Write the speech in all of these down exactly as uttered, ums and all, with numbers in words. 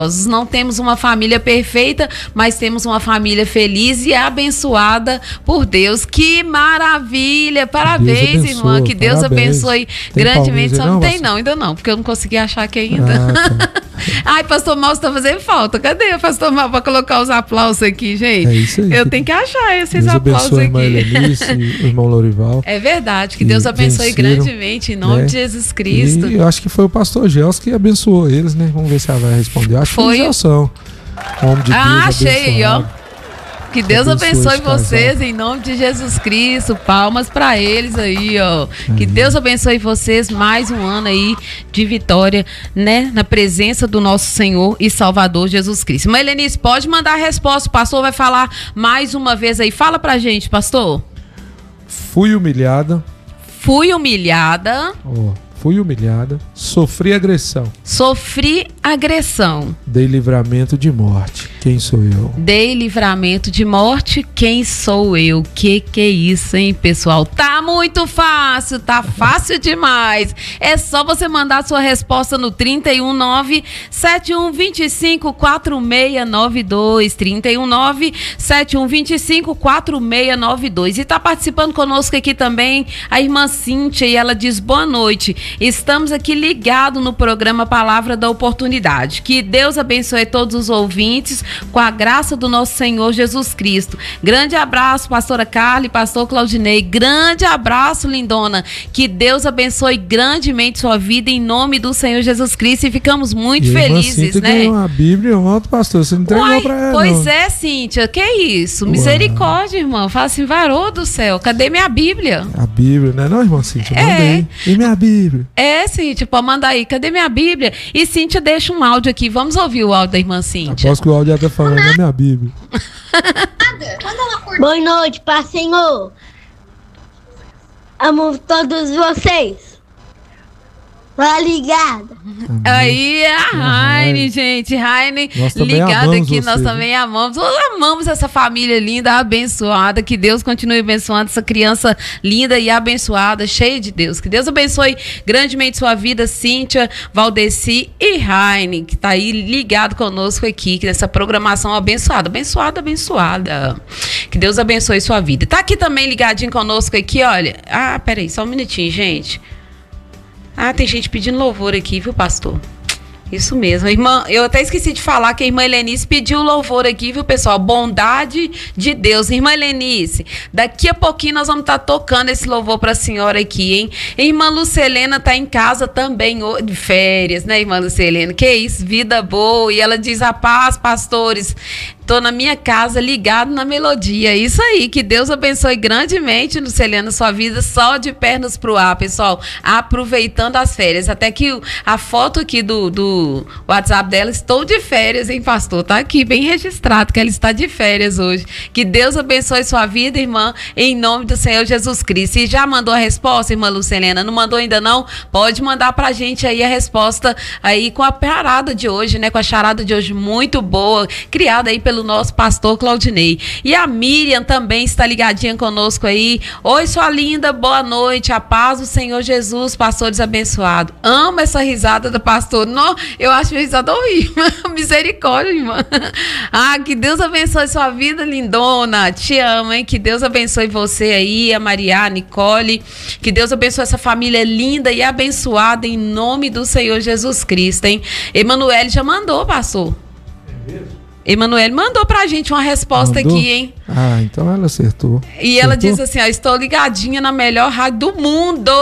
Não temos uma família perfeita, mas temos uma família feliz e abençoada por Deus. Que maravilha! Parabéns, Deus irmã. Abençoe, que Deus parabéns. Abençoe tem grandemente. Só não, não tem, não, ainda não, porque eu não consegui achar aqui ainda. Ah, tá. Ai, pastor Mal está fazendo falta. Cadê o pastor Mal para colocar os aplausos aqui, gente? É isso aí. Eu tenho que achar esses Deus aplausos aqui. Irmã Helenice, o irmão Lorival. É verdade. Que Deus abençoe venceram, grandemente, em nome né? de Jesus Cristo. E eu acho que foi o pastor Gels que abençoou eles, né? Vamos ver se ela vai responder. Eu acho foi. que foi o Gelson. Homem de ah, Deus achei aí, ó. Que Deus abençoe, abençoe vocês casal. Em nome de Jesus Cristo. Palmas para eles aí, ó. Uhum. Que Deus abençoe vocês mais um ano aí de vitória, né? Na presença do nosso Senhor e Salvador Jesus Cristo. Mas Helenice, pode mandar a resposta. O pastor vai falar mais uma vez aí. Fala pra gente, pastor. Fui humilhada. Fui humilhada. Oh. Fui humilhada, sofri agressão. Sofri agressão. Dei livramento de morte. Quem sou eu? Dei livramento de morte. Quem sou eu? Que que é isso, hein, pessoal? Tá muito fácil, tá fácil demais. É só você mandar a sua resposta no trinta e um, nove sete um dois cinco, quatro seis nove dois. trinta e um, nove sete um dois cinco, quatro seis nove dois. E tá participando conosco aqui também a irmã Cíntia e ela diz boa noite. Estamos aqui ligados no programa Palavra da Oportunidade. Que Deus abençoe todos os ouvintes com a graça do nosso Senhor Jesus Cristo. Grande abraço, pastora Carla e pastor Claudinei. Grande abraço, lindona. Que Deus abençoe grandemente sua vida em nome do Senhor Jesus Cristo e ficamos muito e felizes, né? Ganhou a Bíblia ontem, pastor. Você não entregou Uai, pra ela, Pois não. é, Cíntia. Que isso? Uau. Misericórdia, irmão. Fala assim, varô do céu. Cadê minha Bíblia? A Bíblia, né? Não, irmã Cíntia? É. Mandei. E minha Bíblia? É, Cíntia, pode mandar aí. Cadê minha Bíblia? E Cíntia deixa um áudio aqui. Vamos ouvir o áudio da irmã Cíntia. Aposto que o áudio já tá falando é minha Bíblia. Boa noite, Pai Senhor. Amo todos vocês. Tá ligada? Aí é a Raine, gente. Raine ligada aqui. Você, nós também amamos. Nós amamos essa família linda, abençoada. Que Deus continue abençoando essa criança linda e abençoada, cheia de Deus. Que Deus abençoe grandemente sua vida, Cíntia, Valdeci e Raine, que tá aí ligado conosco aqui, nessa programação abençoada. Abençoada, abençoada. Que Deus abençoe sua vida. Tá aqui também ligadinho conosco aqui, olha. Ah, peraí, só um minutinho, gente. Ah, tem gente pedindo louvor aqui, viu, pastor? Isso mesmo. Irmã, eu até esqueci de falar que a irmã Helenice pediu louvor aqui, viu, pessoal? Bondade de Deus. Irmã Helenice, daqui a pouquinho nós vamos estar tá tocando esse louvor para a senhora aqui, hein? A irmã Lucelena tá em casa também, de férias, né, irmã Lucelena? Que isso, vida boa. E ela diz, a paz, pastores. Tô na minha casa ligado na melodia. Isso aí, que Deus abençoe grandemente, Lucelena, sua vida só de pernas pro ar, pessoal. Aproveitando as férias. Até que a foto aqui do, do WhatsApp dela, estou de férias, hein, pastor? Tá aqui bem registrado que ela está de férias hoje. Que Deus abençoe sua vida, irmã, em nome do Senhor Jesus Cristo. E já mandou a resposta, irmã Lucelena? Não mandou ainda não? Pode mandar pra gente aí a resposta aí com a parada de hoje, né? Com a charada de hoje muito boa, criada aí pelo nosso pastor Claudinei. E a Miriam também está ligadinha conosco aí. Oi, sua linda, boa noite. A paz do Senhor Jesus, pastores abençoados. Amo essa risada do pastor. Não, eu acho a risada horrível. Misericórdia, irmã. Ah, que Deus abençoe sua vida, lindona. Te amo, hein? Que Deus abençoe você aí, a Maria, a Nicole. Que Deus abençoe essa família linda e abençoada em nome do Senhor Jesus Cristo, hein? Emanuele já mandou, pastor. É mesmo? Emanuele mandou pra gente uma resposta mandou? Aqui, hein? Ah, então ela acertou. E acertou? Ela diz assim, ó, estou ligadinha na melhor rádio do mundo.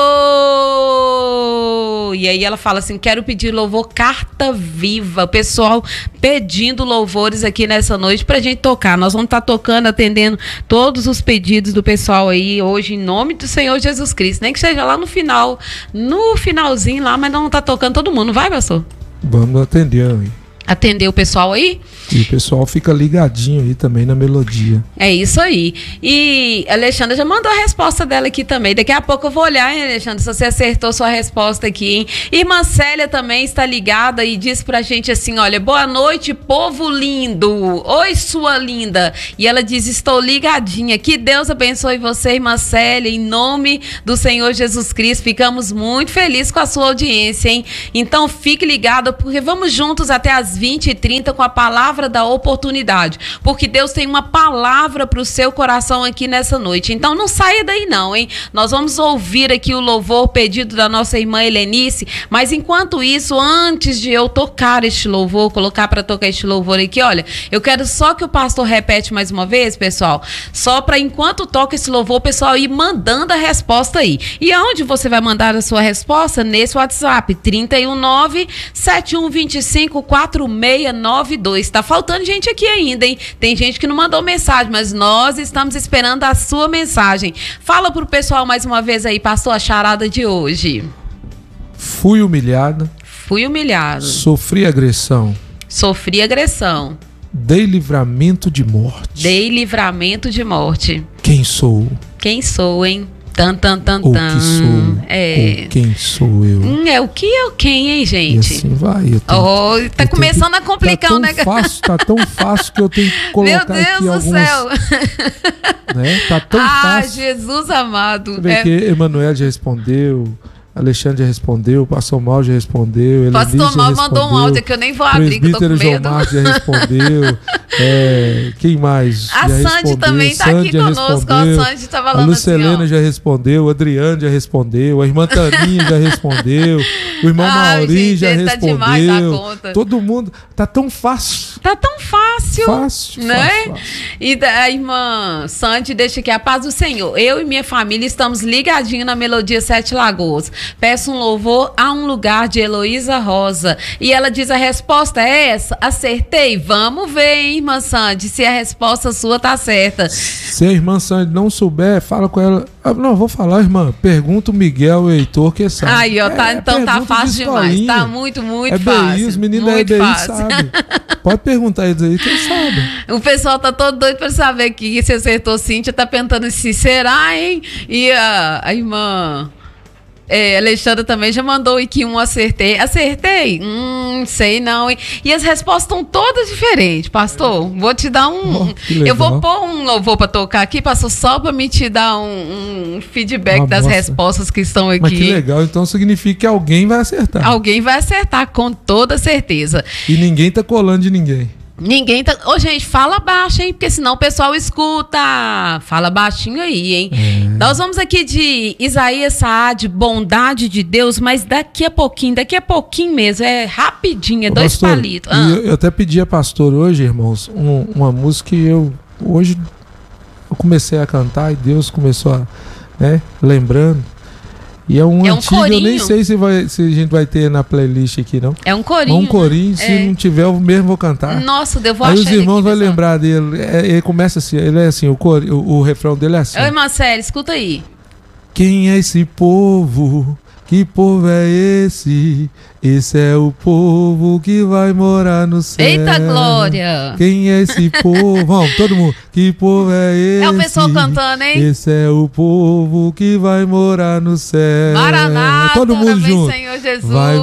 E aí ela fala assim, quero pedir louvor Carta Viva. O pessoal pedindo louvores aqui nessa noite pra gente tocar. Nós vamos estar tá tocando, atendendo todos os pedidos do pessoal aí hoje, em nome do Senhor Jesus Cristo. Nem que seja lá no final, no finalzinho lá, mas não tá tocando todo mundo. Vai, pastor? Vamos atender aí. Atender o pessoal aí? E o pessoal fica ligadinho aí também na melodia. É isso aí. E a Alexandra já mandou a resposta dela aqui também. Daqui a pouco eu vou olhar, hein, Alexandra, se você acertou sua resposta aqui, hein? Irmã Célia também está ligada e diz pra gente assim, olha, boa noite, povo lindo. Oi, sua linda. E ela diz, estou ligadinha. Que Deus abençoe você, irmã Célia, em nome do Senhor Jesus Cristo. Ficamos muito felizes com a sua audiência, hein? Então fique ligado, porque vamos juntos até as vinte e trinta com a palavra da oportunidade, porque Deus tem uma palavra para o seu coração aqui nessa noite. Então não saia daí não, hein? Nós vamos ouvir aqui o louvor pedido da nossa irmã Helenice, mas enquanto isso, antes de eu tocar este louvor, colocar para tocar este louvor aqui, olha, eu quero só que o pastor repete mais uma vez, pessoal, só para enquanto toca esse louvor, o pessoal ir mandando a resposta aí. E aonde você vai mandar a sua resposta? Nesse WhatsApp, trinta e um, nove, sete um dois cinco, quatro seis nove dois. Tá faltando gente aqui ainda, hein? Tem gente que não mandou mensagem, mas nós estamos esperando a sua mensagem. Fala pro pessoal mais uma vez aí, pastor, a charada de hoje. Fui humilhada. Fui humilhado. Sofri agressão. Sofri agressão. Dei livramento de morte. Dei livramento de morte. Quem sou? Quem sou, hein? Tan, tan, tan, Ou tan. que sou? É. Ou quem sou eu? Hum, é o que é o quem, hein, gente? E assim vai. Eu tenho, oh, tá começando que, a complicar tá o negócio. Fácil, tá tão fácil que eu tenho que colocar aqui algumas... Meu Deus do céu. Né? Tá tão ah, fácil. Ah, Jesus amado. Você vê é... que Emanuel já respondeu, Alexandre já respondeu, Pastor Mal já respondeu, Pastor Mal mandou um áudio que eu nem vou abrir, que eu tô com medo. João Marcos já respondeu. é, quem mais? A já Sandy também tá Sandy aqui conosco. A Sandy tá falando a Lucelena assim, já respondeu, o Adriano já respondeu, a irmã Taninha já respondeu, o irmão Ai, Mauri gente, já tá respondeu. demais da conta. Todo mundo. Tá tão fácil. Tá tão fácil. Fácil, né? fácil, fácil. E a irmã Sandy deixa aqui a paz do Senhor. Eu e minha família estamos ligadinhos na Melodia Sete Lagoas. Peço um louvor a um lugar de Heloísa Rosa. E ela diz: a resposta é essa? Acertei? Vamos ver, hein, irmã Sandy, se a resposta sua tá certa. Se a irmã Sandy não souber, fala com ela. Ah, não, vou falar, irmã. Pergunta o Miguel e o Heitor que sabe. Aí, ó, tá, é, então tá fácil demais. Tá muito, muito é fácil. B I, os meninos da E B I sabem. Pode perguntar eles aí, quem sabe. O pessoal tá todo doido pra saber que se acertou. Cíntia tá perguntando se será, hein? E a, a irmã... É, Alexandra também já mandou aqui um acertei. Acertei? Hum, sei não. E, e as respostas estão todas diferentes, pastor. Vou te dar um... Oh, eu vou pôr um louvor para tocar aqui, pastor, só para me te dar um, um feedback Uma das bosta. respostas que estão aqui. Mas que legal, então significa que alguém vai acertar. Alguém vai acertar, com toda certeza. E ninguém tá colando de ninguém. Ninguém tá... Ô, gente, fala baixo, hein? Porque senão o pessoal escuta. Fala baixinho aí, hein? É. Nós vamos aqui de Isaías Saad, bondade de Deus, mas daqui a pouquinho, daqui a pouquinho mesmo, é rapidinho, é Ô, dois pastor, palitos. Ah. Eu, eu até pedi a pastor hoje, irmãos, um, uma música que eu... Hoje eu comecei a cantar e Deus começou a... Né, lembrando. E é um é um antigo, corinho. Eu nem sei se, vai, se a gente vai ter na playlist aqui, não. É um corinho. É um corinho, né? se é. não tiver, eu mesmo vou cantar. Nossa, eu vou Aí achar os irmãos vão aqui, lembrar dele. É, ele começa assim, ele é assim, o, cor, o, o refrão dele é assim. Oi, Marcelo, escuta aí. Quem é esse povo? Que povo é esse? Esse é o povo que vai morar no céu. Eita glória! Quem é esse povo? Vamos, todo mundo. Que povo é esse? É o pessoal cantando, hein? Esse é o povo que vai morar no céu. Maranata, todo mundo vem, junto. Senhor Jesus. Vai